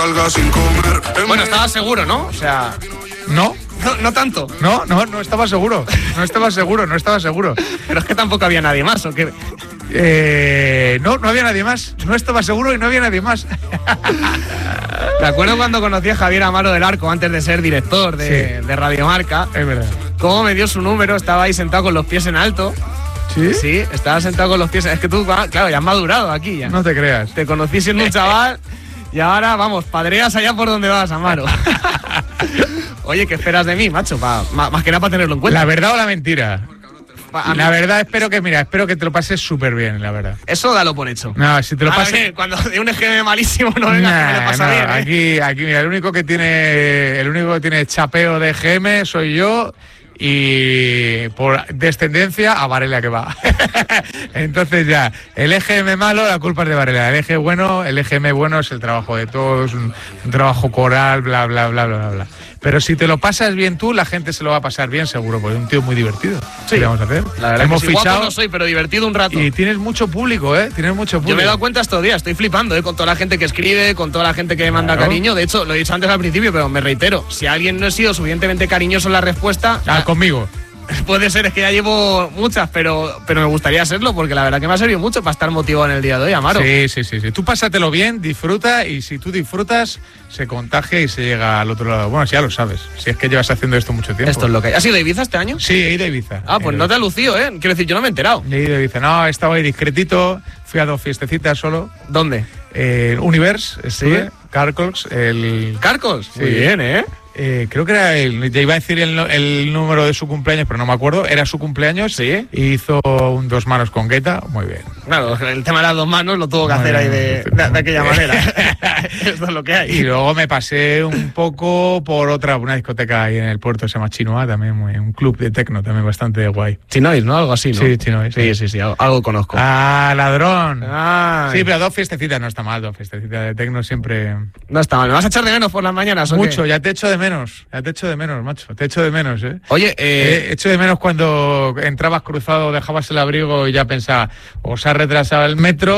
salga sin comer. Bueno, estabas seguro, ¿no? O sea... No tanto. No estaba seguro. No estaba seguro. Pero es que tampoco había nadie más, ¿o qué? No había nadie más. No estaba seguro y no había nadie más. Me acuerdo cuando conocí a Javier Amaro del Arco antes de ser director de Radio Marca. Es verdad. Cómo me dio su número, estaba ahí sentado con los pies en alto. ¿Sí? Sí, estaba sentado con los pies. Es que tú, claro, ya has madurado aquí ya. No te creas. Te conocí siendo un chaval y ahora, vamos, padreas allá por donde vas, Amaro. Oye, ¿qué esperas de mí, macho? Más que nada para tenerlo en cuenta. ¿La verdad o la mentira? La verdad, espero que te lo pases súper bien, la verdad. Eso dalo por hecho. No, si te lo pasas... Bien, cuando de un EGM malísimo no vengas que me lo pasa bien. Aquí, mira, el único que tiene chapeo de EGM soy yo. Y por descendencia a Varela que va. Entonces ya, el EGM malo, la culpa es de Varela. El EGM bueno es el trabajo de todos, un trabajo coral, bla, bla, bla, bla, bla. Pero si te lo pasas bien tú, la gente se lo va a pasar bien seguro, porque es un tío muy divertido. Sí. ¿Qué vamos a hacer? La verdad hemos que fichado, guapo no soy, pero divertido un rato. Y tienes mucho público, Tienes mucho público. Yo me he dado cuenta estos días, estoy flipando, con toda la gente que escribe, con toda la gente que me manda cariño. De hecho, lo he dicho antes al principio, pero me reitero. Si alguien no ha sido suficientemente cariñoso en la respuesta... conmigo. Puede ser, es que ya llevo muchas, pero me gustaría serlo, porque la verdad que me ha servido mucho para estar motivado en el día de hoy, Amaro. Sí. Tú pásatelo bien, disfruta, y si tú disfrutas, se contagia y se llega al otro lado. Bueno, si ya lo sabes, si es que llevas haciendo esto mucho tiempo. Esto es lo que hay. ¿Has ido a Ibiza este año? Sí, he ido a Ibiza. Pues no te ha lucido, Quiero decir, yo no me he enterado. He ido a Ibiza. No, he estado ahí discretito, fui a 2 fiestecitas solo. ¿Dónde? Universe, estuve. ¿Sí? Carcols. ¿Carcols? Sí. Muy bien, Creo que era ya iba a decir el número de su cumpleaños, pero no me acuerdo. Era su cumpleaños. Sí. Y hizo un 2 manos con Guetta. Muy bien. Claro, el tema de las 2 manos lo tuvo que hacer ahí de aquella manera. Esto es lo que hay. Y luego me pasé un poco por una discoteca ahí en el puerto, se llama Chinoa, también un club de techno, también bastante guay. Chinois, ¿no? Algo así, ¿no? Sí, Chinois. Sí, algo conozco. Ah, ladrón. Ay. Sí, pero 2 fiestecitas no está mal, 2 fiestecitas de techno siempre... No está mal. ¿Me vas a echar de menos por las mañanas o mucho, qué? Ya te echo de menos, macho. Te echo de menos, Oye, echo de menos cuando entrabas cruzado, dejabas el abrigo y ya pensaba, o se ha retrasado el metro